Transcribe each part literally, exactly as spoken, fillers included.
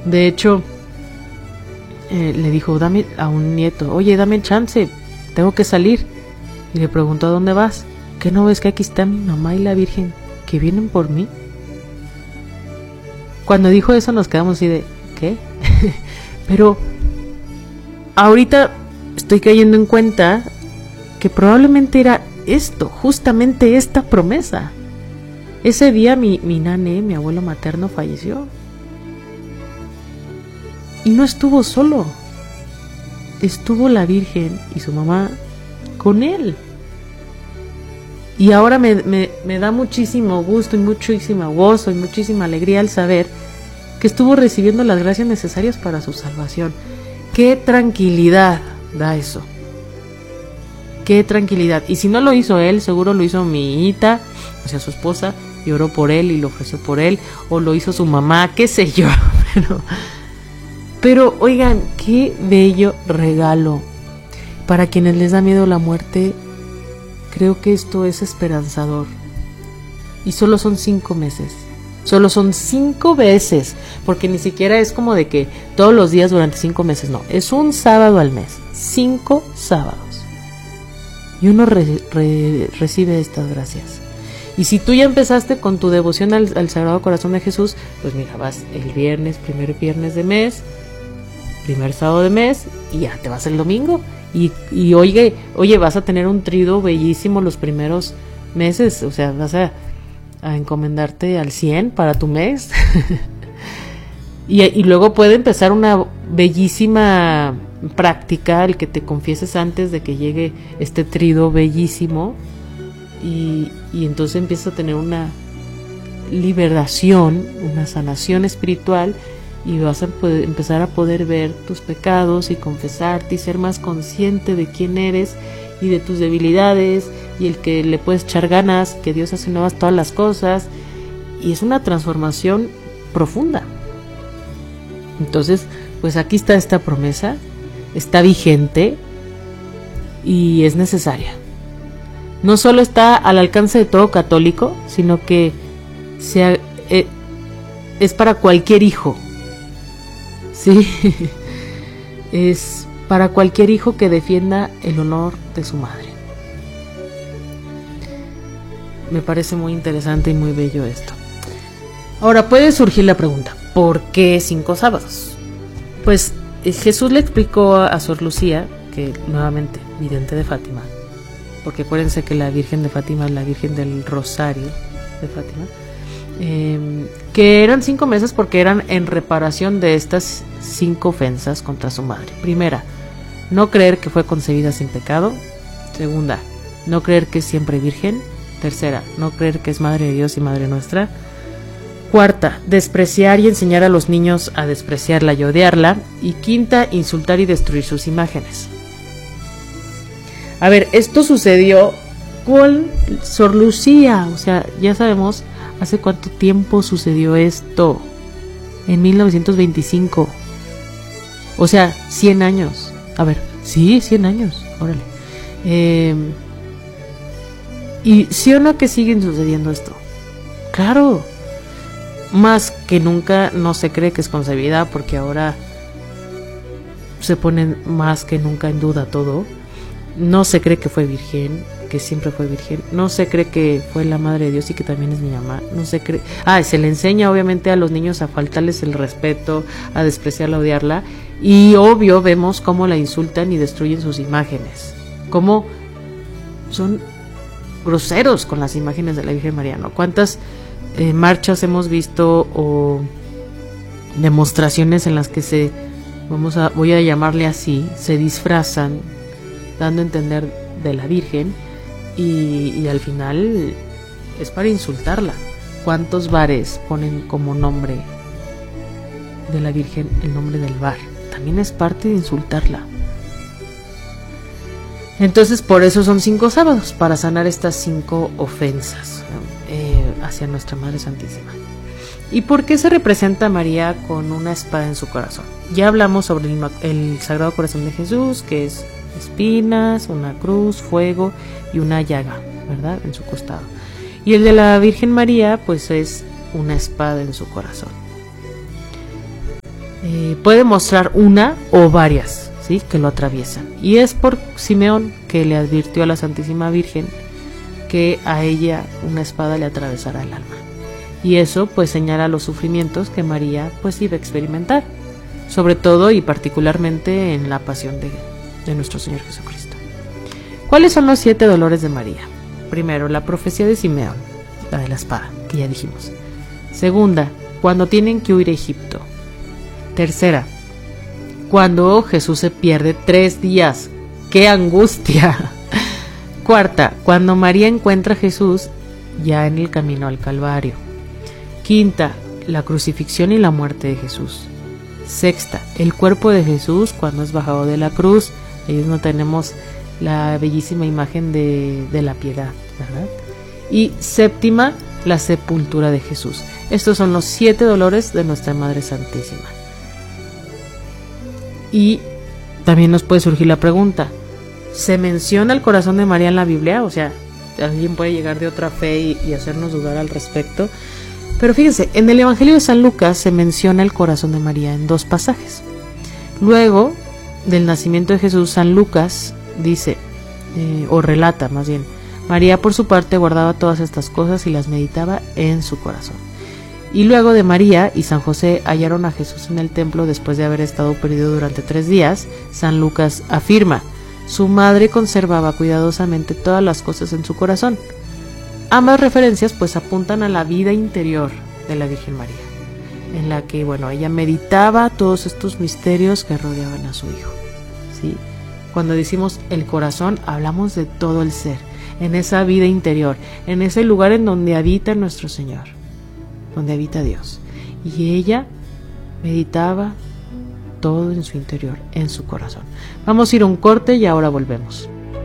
De hecho, eh, le dijo dame a un nieto, oye, dame chance, tengo que salir. Y le preguntó, ¿a dónde vas? ¿Qué no ves que aquí está mi mamá y la Virgen, que vienen por mí? Cuando dijo eso nos quedamos así de, ¿qué? Pero ahorita estoy cayendo en cuenta que probablemente era esto, justamente esta promesa. Ese día mi, mi nane, mi abuelo materno, falleció. Y no estuvo solo. Estuvo la Virgen y su mamá con él. Y ahora me, me, me da muchísimo gusto y muchísima gozo y muchísima alegría al saber que estuvo recibiendo las gracias necesarias para su salvación. ¡Qué tranquilidad da eso! ¡Qué tranquilidad! Y si no lo hizo él, seguro lo hizo mi hijita, o sea, su esposa, y oró por él y lo ofreció por él, o lo hizo su mamá, qué sé yo. Pero, pero oigan, qué bello regalo. Para quienes les da miedo la muerte, creo que esto es esperanzador. Y solo son cinco meses. Solo son cinco veces. Porque ni siquiera es como de que todos los días durante cinco meses. No, es un sábado al mes. Cinco sábados. Y uno re, re, recibe estas gracias. Y si tú ya empezaste con tu devoción al, al Sagrado Corazón de Jesús, pues mira, vas el viernes, primer viernes de mes, primer sábado de mes, y ya te vas el domingo. Y, y oye, oye, vas a tener un trido bellísimo los primeros meses, o sea, vas a, a encomendarte al cien para tu mes. y, y luego puede empezar una bellísima práctica, el que te confieses antes de que llegue este trido bellísimo, y, y entonces empiezas a tener una liberación, una sanación espiritual, y vas a poder, empezar a poder ver tus pecados y confesarte y ser más consciente de quién eres y de tus debilidades, y el que le puedes echar ganas, que Dios hace nuevas todas las cosas, y es una transformación profunda. Entonces, pues aquí está esta promesa, está vigente y es necesaria. No solo está al alcance de todo católico, sino que sea, eh, es para cualquier hijo. Sí, es para cualquier hijo que defienda el honor de su madre. Me parece muy interesante y muy bello esto. Ahora puede surgir la pregunta, ¿por qué cinco sábados? Pues Jesús le explicó a Sor Lucía, que nuevamente, vidente de Fátima, porque acuérdense que la Virgen de Fátima es la Virgen del Rosario de Fátima, eh, que eran cinco meses porque eran en reparación de estas cinco ofensas contra su madre. Primera, no creer que fue concebida sin pecado. Segunda, no creer que es siempre virgen. Tercera, no creer que es madre de Dios y madre nuestra. Cuarta, despreciar y enseñar a los niños a despreciarla y odiarla. Y quinta, insultar y destruir sus imágenes. A ver, esto sucedió con Sor Lucía, o sea, ya sabemos hace cuánto tiempo sucedió esto. En mil novecientos veinticinco. O sea, cien años. A ver, sí, cien años, órale. Eh, y sí o no que siguen sucediendo esto. Claro. Más que nunca no se cree que es concebida, porque ahora se ponen más que nunca en duda todo. No se cree que fue virgen, que siempre fue virgen. No se cree que fue la madre de Dios y que también es mi mamá. No se cree. Ah, se le enseña obviamente a los niños a faltarles el respeto, a despreciarla, a odiarla. Y obvio vemos cómo la insultan y destruyen sus imágenes. Cómo son groseros con las imágenes de la Virgen María, ¿no? ¿Cuántas eh, marchas hemos visto o demostraciones en las que se, vamos a, voy a llamarle así, se disfrazan, dando a entender de la Virgen, y, y al final es para insultarla? ¿Cuántos bares ponen como nombre de la Virgen el nombre del bar? También es parte de insultarla. Entonces por eso son cinco sábados, para sanar estas cinco ofensas eh, hacia nuestra Madre Santísima. ¿Y por qué se representa a María con una espada en su corazón? Ya hablamos sobre el, el Sagrado Corazón de Jesús, que es espinas, una cruz, fuego y una llaga, ¿verdad?, en su costado. Y el de la Virgen María, pues es una espada en su corazón. eh, puede mostrar una o varias, ¿sí?, que lo atraviesan. Y es por Simeón, que le advirtió a la Santísima Virgen que a ella una espada le atravesará el alma. Y eso pues señala los sufrimientos que María pues iba a experimentar, sobre todo y particularmente en la pasión de, de nuestro Señor Jesucristo. ¿Cuáles son los siete dolores de María? Primero, la profecía de Simeón, la de la espada, que ya dijimos. Segunda, cuando tienen que huir a Egipto. Tercera, cuando Jesús se pierde tres días. ¡Qué angustia! Cuarta, cuando María encuentra a Jesús ya en el camino al Calvario. Quinta, la crucifixión y la muerte de Jesús. Sexta, el cuerpo de Jesús cuando es bajado de la cruz. Ellos no tenemos la bellísima imagen de, de la piedad, ¿verdad? Y séptima, la sepultura de Jesús. Estos son los siete dolores de nuestra Madre Santísima. Y también nos puede surgir la pregunta, ¿se menciona el corazón de María en la Biblia? O sea, alguien puede llegar de otra fe y, y hacernos dudar al respecto. Pero fíjense, en el Evangelio de San Lucas se menciona el corazón de María en dos pasajes. Luego del nacimiento de Jesús, San Lucas dice, eh, o relata más bien, María por su parte guardaba todas estas cosas y las meditaba en su corazón. Y luego de María y San José hallaron a Jesús en el templo después de haber estado perdido durante tres días, San Lucas afirma, su madre conservaba cuidadosamente todas las cosas en su corazón. Ambas referencias pues apuntan a la vida interior de la Virgen María, en la que, bueno, ella meditaba todos estos misterios que rodeaban a su hijo, ¿sí? Cuando decimos el corazón, hablamos de todo el ser, en esa vida interior, en ese lugar en donde habita nuestro Señor, donde habita Dios. Y ella meditaba todo en su interior, en su corazón. Vamos a ir a un corte y ahora volvemos.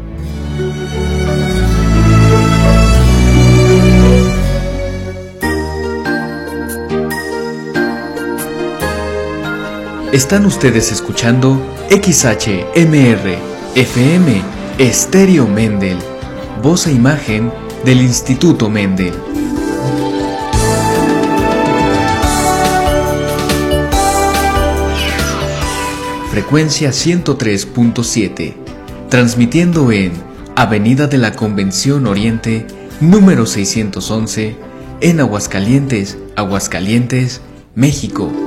Están ustedes escuchando X H M R F M Estéreo Mendel, voz e imagen del Instituto Mendel. Frecuencia ciento tres punto siete, transmitiendo en Avenida de la Convención Oriente, número seiscientos once, en Aguascalientes, Aguascalientes, México.